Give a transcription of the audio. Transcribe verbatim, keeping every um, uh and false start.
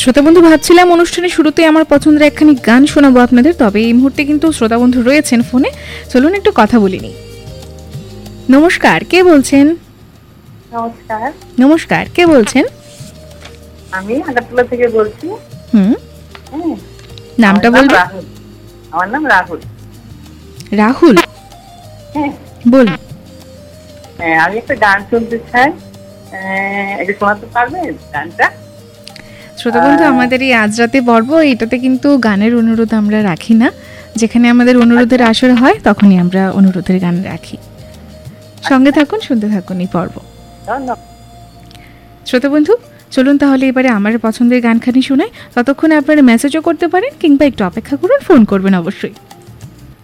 শ্রোতা বন্ধু, ভাবছিলাম অনুষ্ঠানের শুরুতে আমার পছন্দের একখানি গান শোনাবো আপনাদের, তবে এই মুহূর্তে কিন্তু শ্রোতা বন্ধু রয়েছেন ফোনে। চলুন একটু কথা বলিনি। নমস্কার, কে বলছেন? নমস্কার। নমস্কার, কে বলছেন? আমি আগারতলা থেকে বলছি। হুম, হ্যাঁ, নামটা আমার নাম বলবেন? রাহুল। আমার নাম রাহুল। রাহুল, হ্যাঁ, বলুন। হ্যাঁ, আমি একটা গান শুনতে চাই। আহ, একটু শোনাতে পারবেন গানটা? শ্রোতা বন্ধু, আমাদের এই আজ রাতে পর্ব, এটাতে কিন্তু গানের অনুরোধ আমরা রাখি না। যেখানে আমাদের অনুরোধের আসর হয় তখনই আমরা অনুরোধের গান রাখি। সঙ্গে থাকুন, শুনতে থাকুন এই পর্ব। ধন্যবাদ। শ্রোতা বন্ধু, চলুন তাহলে এবারে আমার পছন্দের গানখানি শোনাই। ততক্ষণে আপনারা মেসেজও করতে পারেন কিংবা একটু অপেক্ষা করুন, ফোন করবেন অবশ্যই।